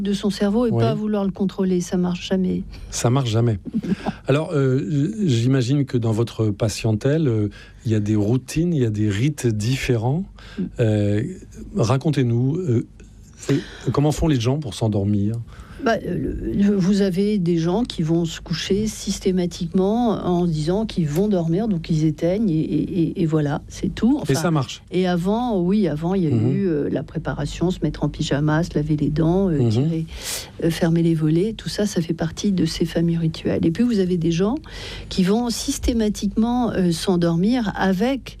de son cerveau et pas vouloir le contrôler. Ça marche jamais. Ça marche jamais. Alors, j'imagine que dans votre patientèle, il y a des routines, il y a des rites différents. Racontez-nous, comment font les gens pour s'endormir ? Vous avez des gens qui vont se coucher systématiquement en se disant qu'ils vont dormir, donc ils éteignent et voilà, c'est tout. Enfin, et ça marche. Et avant, il y a eu la préparation, se mettre en pyjama, se laver les dents, fermer les volets, tout ça, ça fait partie de ces fameux rituels. Et puis vous avez des gens qui vont systématiquement s'endormir avec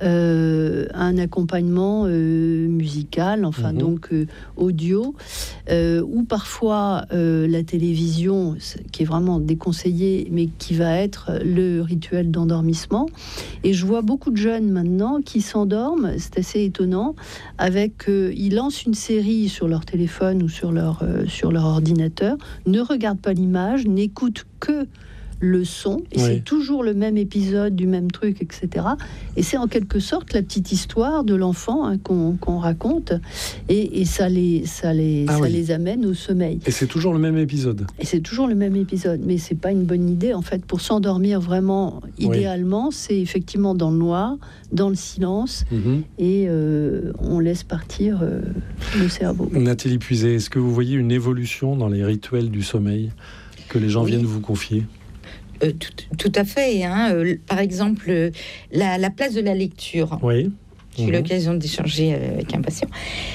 un accompagnement musical, donc audio, ou parfois la télévision, qui est vraiment déconseillée, mais qui va être le rituel d'endormissement. Et je vois beaucoup de jeunes maintenant qui s'endorment, c'est assez étonnant, ils lancent une série sur leur téléphone ou sur leur ordinateur, ne regardent pas l'image, n'écoutent que le son, et c'est toujours le même épisode du même truc, etc. Et c'est en quelque sorte la petite histoire de l'enfant qu'on raconte, et ça les amène au sommeil. Et c'est toujours le même épisode. Mais c'est pas une bonne idée en fait. Pour s'endormir vraiment, idéalement, c'est effectivement dans le noir, dans le silence, et on laisse partir le cerveau. Nathalie Puiset, est-ce que vous voyez une évolution dans les rituels du sommeil que les gens viennent vous confier ? Tout à fait. Par exemple, la place de la lecture. J'ai eu l'occasion d'échanger avec un patient.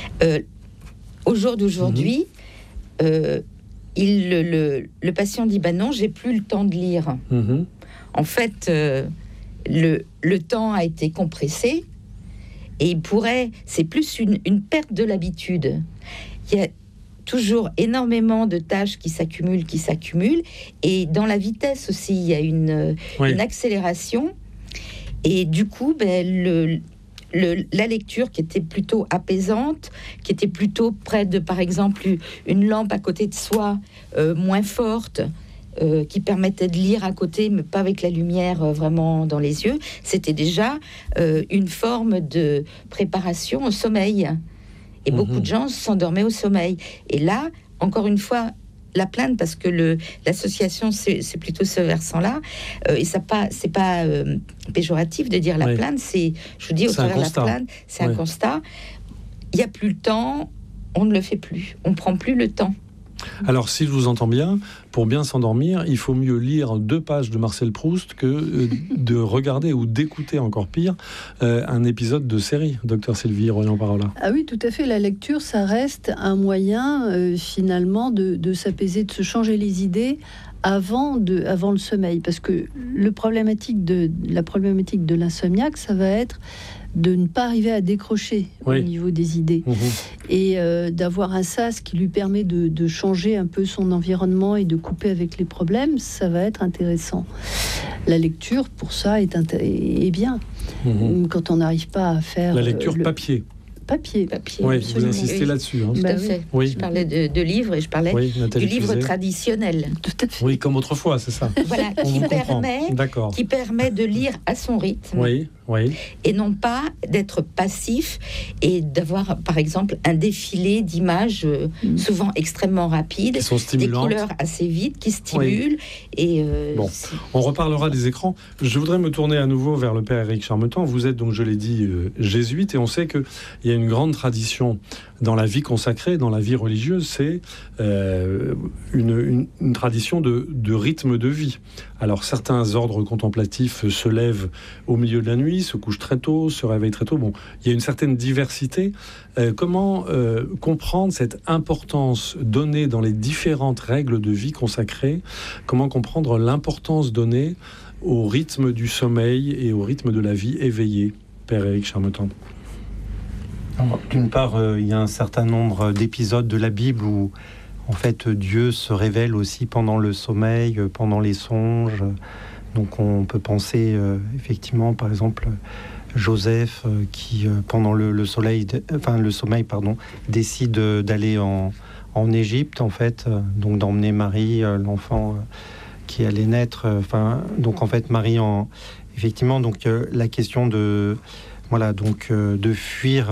Au jour d'aujourd'hui, le patient dit non, j'ai plus le temps de lire. En fait, le temps a été compressé et c'est plus une perte de l'habitude. Il y a toujours énormément de tâches qui s'accumulent, et dans la vitesse aussi, il y a une accélération, et du coup, la lecture qui était plutôt apaisante, qui était plutôt près de, par exemple, une lampe à côté de soi, moins forte, qui permettait de lire à côté, mais pas avec la lumière vraiment dans les yeux, c'était déjà une forme de préparation au sommeil. Et beaucoup de gens s'endormaient au sommeil. Et là, encore une fois, la plainte, parce que l'association, c'est plutôt ce versant-là, et c'est pas péjoratif de dire la plainte, je vous dis, au travers de la plainte, c'est un constat. Il n'y a plus le temps, on ne le fait plus, on ne prend plus le temps. Alors, si je vous entends bien, pour bien s'endormir, il faut mieux lire 2 pages de Marcel Proust que de regarder ou d'écouter, encore pire, un épisode de série. Docteur Sylvie Royan-Parola. Ah oui, tout à fait. La lecture, ça reste un moyen, finalement, de s'apaiser, de se changer les idées avant le sommeil. Parce que la problématique de l'insomniaque, ça va être de ne pas arriver à décrocher au niveau des idées, et d'avoir un sas qui lui permet de changer un peu son environnement et de couper avec les problèmes, ça va être intéressant. La lecture, pour ça, est bien. Quand on n'arrive pas à faire... La lecture papier. Papier. Oui, vous insistez là-dessus. Tout à fait. Oui. Je parlais de livres, et je parlais du livre traditionnel. Tout à fait. Oui, comme autrefois, c'est ça. Voilà, qui permet de lire à son rythme. Et non pas d'être passif et d'avoir, par exemple, un défilé d'images souvent extrêmement rapides, des couleurs assez vides qui stimulent. Et on reparlera des écrans. Je voudrais me tourner à nouveau vers le père Éric Charmetan. Vous êtes donc, je l'ai dit, jésuite, et on sait qu'il y a une grande tradition dans la vie consacrée, dans la vie religieuse, c'est une tradition de rythme de vie. Alors, certains ordres contemplatifs se lèvent au milieu de la nuit, se couchent très tôt, se réveillent très tôt. Bon, il y a une certaine diversité. Comment comprendre cette importance donnée dans les différentes règles de vie consacrées ? Comment comprendre l'importance donnée au rythme du sommeil et au rythme de la vie éveillée, Père Éric Charmetan ? D'une part, il y a un certain nombre d'épisodes de la Bible où, en fait, Dieu se révèle aussi pendant le sommeil, pendant les songes. Donc, on peut penser, effectivement, par exemple, Joseph qui, pendant le sommeil, décide d'aller en Égypte, en fait, donc d'emmener Marie, l'enfant qui allait naître. Donc, en fait, Marie, effectivement, donc la question de fuir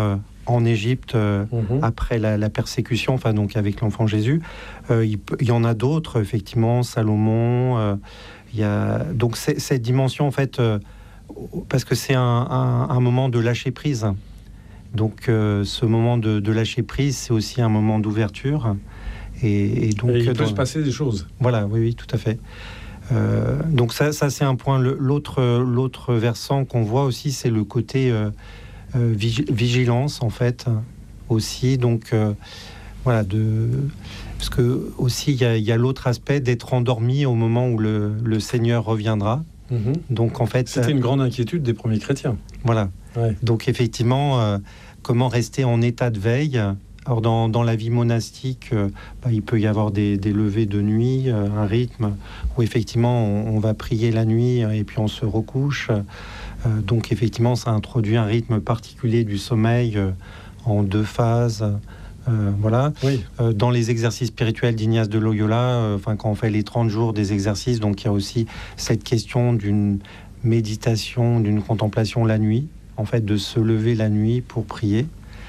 en Égypte après la persécution, enfin donc avec l'enfant Jésus. Il y en a d'autres, effectivement, Salomon. Il y a donc cette dimension, en fait, parce que c'est un moment de lâcher prise. Donc ce moment de lâcher prise, c'est aussi un moment d'ouverture. Et donc il peut se passer des choses. Voilà, oui, tout à fait. Donc ça c'est un point. L'autre versant qu'on voit aussi, c'est le côté vigilance, en fait, aussi. Donc voilà, parce que aussi il y a l'autre aspect d'être endormi au moment où le Seigneur reviendra. Donc en fait, c'était une grande inquiétude des premiers chrétiens. Voilà. Ouais. Donc effectivement, comment rester en état de veille. Alors dans la vie monastique, il peut y avoir des levées de nuit, un rythme où effectivement on va prier la nuit et puis on se recouche. Donc effectivement, ça introduit un rythme particulier du sommeil en 2 phases. Voilà. Oui. Dans les exercices spirituels d'Ignace de Loyola, quand on fait les 30 jours des exercices, donc il y a aussi cette question d'une méditation, d'une contemplation la nuit, en fait, de se lever la nuit pour prier.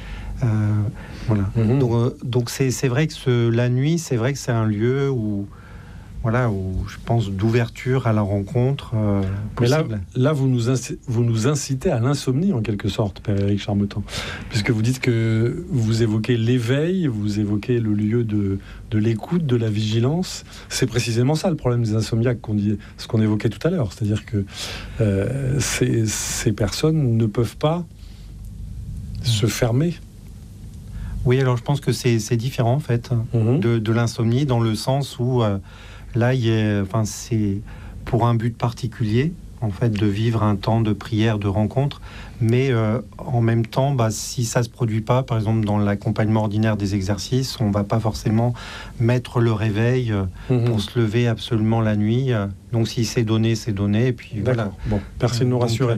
Voilà. Donc c'est vrai que la nuit, c'est vrai que c'est un lieu où je pense d'ouverture à la rencontre. Mais là vous nous incitez à l'insomnie en quelque sorte, Père Éric Charmetan, puisque vous dites que vous évoquez l'éveil, vous évoquez le lieu de l'écoute, de la vigilance. C'est précisément ça le problème des insomniaques, ce qu'on évoquait tout à l'heure, c'est-à-dire que ces personnes ne peuvent pas se fermer. Oui, alors je pense que c'est différent en fait de l'insomnie, dans le sens où là, c'est pour un but particulier, en fait, de vivre un temps de prière, de rencontre, mais en même temps, si ça se produit pas, par exemple dans l'accompagnement ordinaire des exercices, on va pas forcément mettre le réveil pour se lever absolument la nuit. Donc si c'est donné, et puis voilà. Bon, merci de nous rassurer.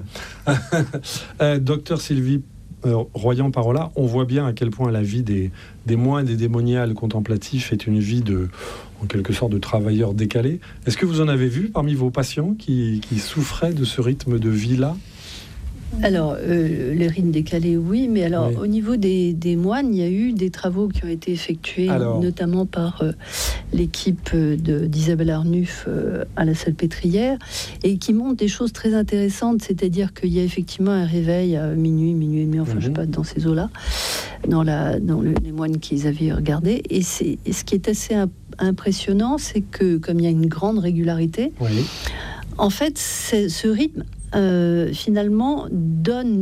Docteur Sylvie Royan-Parola, on voit bien à quel point la vie des moines, des démoniales contemplatifs est une vie en quelque sorte de travailleurs décalés. Est-ce que vous en avez vu parmi vos patients qui souffraient de ce rythme de vie-là ? Alors, les rythmes décalés, oui, mais alors au niveau des moines, il y a eu des travaux qui ont été effectués, notamment par l'équipe d'Isabelle Arnulf à la Salpêtrière, et qui montrent des choses très intéressantes, c'est-à-dire qu'il y a effectivement un réveil à minuit et demi, enfin je sais pas, dans ces eaux-là, dans les moines qu'ils avaient regardés, et ce qui est assez impressionnant, c'est que comme il y a une grande régularité, en fait, ce rythme finalement donne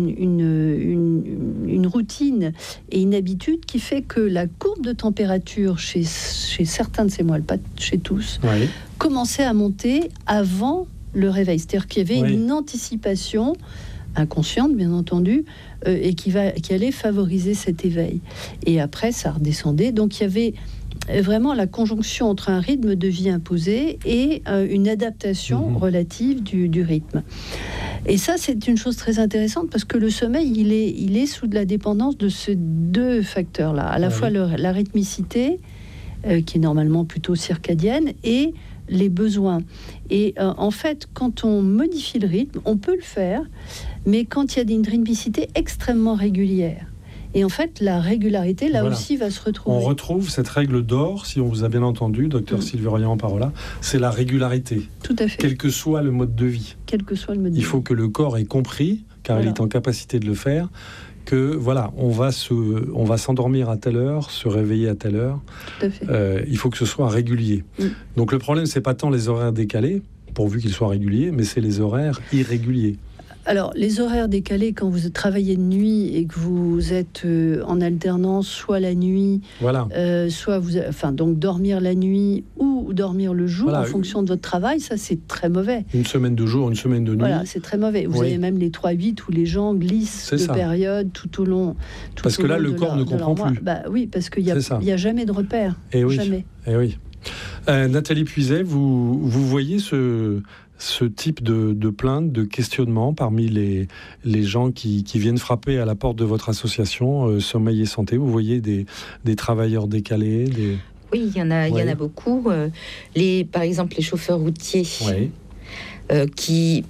une routine et une habitude qui fait que la courbe de température chez certains de ces moines, pas chez tous, commençait à monter avant le réveil. C'est-à-dire qu'il y avait une anticipation inconsciente, bien entendu, et qui allait favoriser cet éveil. Et après, ça redescendait. Donc il y avait vraiment la conjonction entre un rythme de vie imposé et une adaptation relative du rythme. Et ça, c'est une chose très intéressante parce que le sommeil, il est sous de la dépendance de ces 2 facteurs-là. À la fois la rythmicité, qui est normalement plutôt circadienne, et les besoins. Et en fait, quand on modifie le rythme, on peut le faire, mais quand il y a une rythmicité extrêmement régulière. Et en fait, la régularité, là aussi, va se retrouver. On retrouve cette règle d'or, si on vous a bien entendu, docteur Sylvie Royan-Parola, c'est la régularité. Tout à fait. Quel que soit le mode de vie. Quel que soit le mode de vie. Il faut que le corps ait compris, car il est en capacité de le faire, que on va s'endormir à telle heure, se réveiller à telle heure. Tout à fait. Il faut que ce soit régulier. Donc le problème, c'est pas tant les horaires décalés, pourvu qu'ils soient réguliers, mais c'est les horaires irréguliers. Alors, les horaires décalés, quand vous travaillez de nuit et que vous êtes en alternance, soit la nuit, soit donc dormir la nuit ou dormir le jour en fonction de votre travail, ça c'est très mauvais. Une semaine de jour, une semaine de nuit. Voilà, c'est très mauvais. Vous avez même les 3-8 où les gens glissent de période tout au long. Parce que là, le corps ne comprend plus. Oui, parce qu'il n'y a jamais de repère. Jamais. Et oui. Nathalie Puiset, vous voyez ce type de plainte, de questionnement parmi les gens qui viennent frapper à la porte de votre association Sommeil et Santé. Vous voyez des travailleurs décalés Oui, il y en a beaucoup. Par exemple, les chauffeurs routiers qui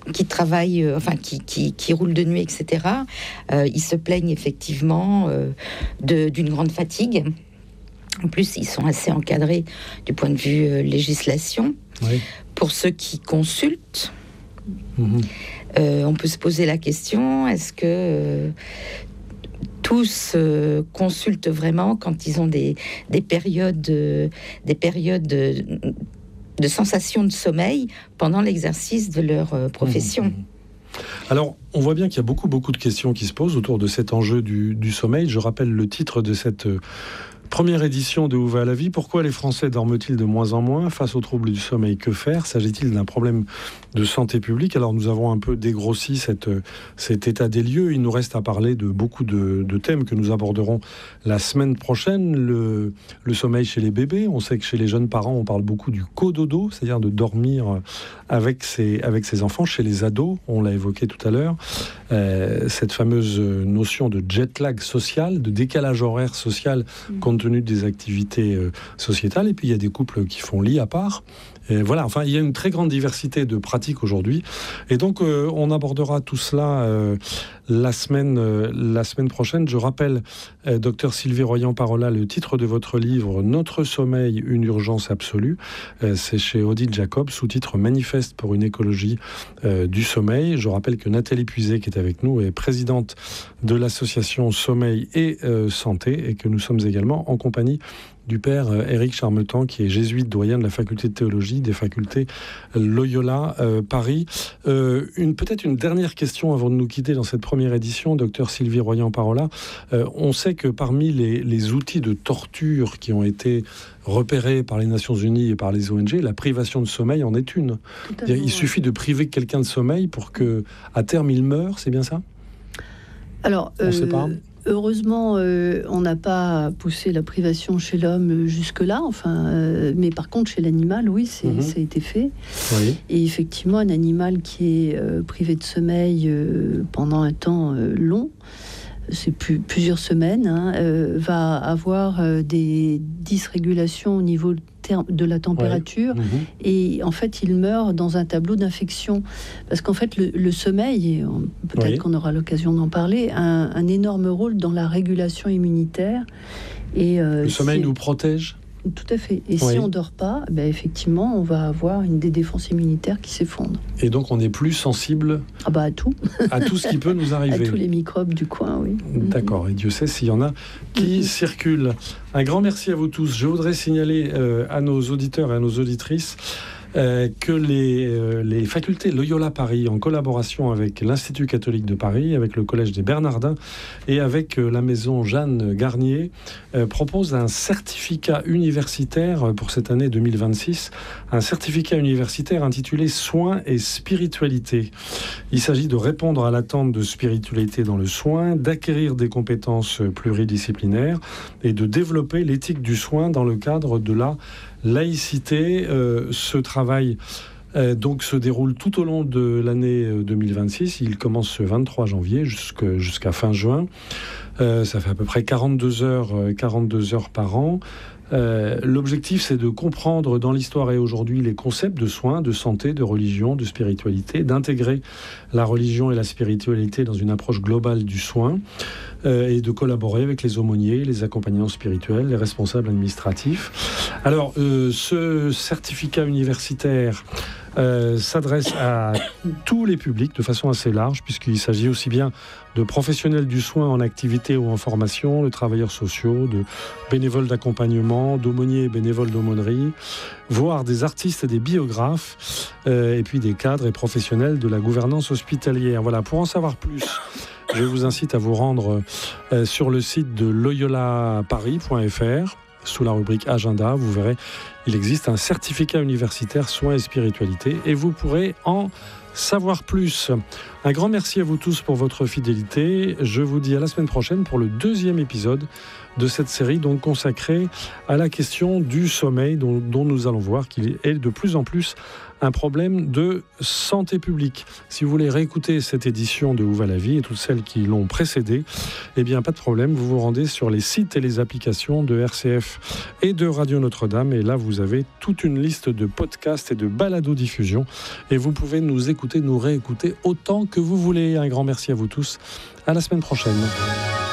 qui travaillent, qui roulent de nuit, etc., ils se plaignent effectivement d'une grande fatigue. En plus, ils sont assez encadrés du point de vue législation. Oui. Pour ceux qui consultent, on peut se poser la question, est-ce que tous consultent vraiment quand ils ont des périodes de sensation de sommeil pendant l'exercice de leur profession? Alors, on voit bien qu'il y a beaucoup de questions qui se posent autour de cet enjeu du sommeil. Je rappelle le titre de cette première édition de Où va la vie? Pourquoi les Français dorment-ils de moins en moins? Face aux troubles du sommeil, que faire? S'agit-il d'un problème de santé publique? Alors nous avons un peu dégrossi cet état des lieux. Il nous reste à parler de beaucoup de thèmes que nous aborderons la semaine prochaine. Le sommeil chez les bébés. On sait que chez les jeunes parents, on parle beaucoup du cododo, c'est-à-dire de dormir avec ses enfants. Chez les ados, on l'a évoqué tout à l'heure, cette fameuse notion de jet lag social, de décalage horaire social compte tenu des activités sociétales. Et puis il y a des couples qui font lit à part. Et voilà, enfin, il y a une très grande diversité de pratiques aujourd'hui. Et donc, on abordera tout cela la semaine prochaine. Je rappelle, docteur Sylvie Royan-Parola, le titre de votre livre « Notre sommeil, une urgence absolue ». C'est chez Odile Jacob, sous-titre « Manifeste pour une écologie du sommeil ». Je rappelle que Nathalie Puiset, qui est avec nous, est présidente de l'association Sommeil et Santé, et que nous sommes également en compagnie du père Éric Charmetan, qui est jésuite, doyen de la faculté de théologie des facultés Loyola Paris. Peut-être une dernière question avant de nous quitter dans cette première édition, docteur Sylvie Royan-Parola. On sait que parmi les outils de torture qui ont été repérés par les Nations Unies et par les ONG, la privation de sommeil en est une. Il suffit de priver quelqu'un de sommeil pour que, à terme, il meure, c'est bien ça? Alors, on ne sait pas. Heureusement, on n'a pas poussé la privation chez l'homme jusque-là. Mais par contre, chez l'animal, oui, ça a été fait. Oui. Et effectivement, un animal qui est privé de sommeil pendant un temps long, c'est plusieurs semaines, va avoir des dysrégulations au niveau de la température, et en fait il meurt dans un tableau d'infection, parce qu'en fait le sommeil, peut-être qu'on aura l'occasion d'en parler, a un énorme rôle dans la régulation immunitaire. Et le sommeil nous protège. Tout à fait. Et si on ne dort pas, effectivement, on va avoir des défenses immunitaires qui s'effondrent. Et donc, on est plus sensible à tout. À tout ce qui peut nous arriver. À tous les microbes du coin, oui. D'accord. Et Dieu sait s'il y en a qui circulent. Un grand merci à vous tous. Je voudrais signaler à nos auditeurs et à nos auditrices que les facultés Loyola Paris, en collaboration avec l'Institut catholique de Paris, avec le Collège des Bernardins et avec la maison Jeanne Garnier, proposent un certificat universitaire pour cette année 2026, un certificat universitaire intitulé « Soins et spiritualité ». Il s'agit de répondre à l'attente de spiritualité dans le soin, d'acquérir des compétences pluridisciplinaires et de développer l'éthique du soin dans le cadre de la laïcité. Ce travail donc se déroule tout au long de l'année 2026. Il commence ce 23 janvier jusqu'à fin juin. Ça fait à peu près 42 heures par an. L'objectif, c'est de comprendre dans l'histoire et aujourd'hui les concepts de soins, de santé, de religion, de spiritualité, d'intégrer la religion et la spiritualité dans une approche globale du soin, et de collaborer avec les aumôniers, les accompagnants spirituels, les responsables administratifs. Alors, ce certificat universitaire s'adresse à tous les publics de façon assez large, puisqu'il s'agit aussi bien de professionnels du soin en activité ou en formation, de travailleurs sociaux, de bénévoles d'accompagnement, d'aumôniers et bénévoles d'aumônerie, voire des artistes et des biographes, et puis des cadres et professionnels de la gouvernance hospitalière. Voilà, pour en savoir plus, je vous incite à vous rendre sur le site de loyolaparis.fr. Sous la rubrique Agenda, vous verrez, il existe un certificat universitaire soins et spiritualité, et vous pourrez en savoir plus. Un grand merci à vous tous pour votre fidélité. Je vous dis à la semaine prochaine pour le 2e épisode de cette série, donc consacrée à la question du sommeil, dont nous allons voir qu'il est de plus en plus un problème de santé publique. Si vous voulez réécouter cette édition de Où va la vie et toutes celles qui l'ont précédée, eh bien pas de problème, vous vous rendez sur les sites et les applications de RCF et de Radio Notre-Dame, et là vous avez toute une liste de podcasts et de balados-diffusion, et vous pouvez nous écouter, nous réécouter autant que vous voulez. Un grand merci à vous tous, à la semaine prochaine.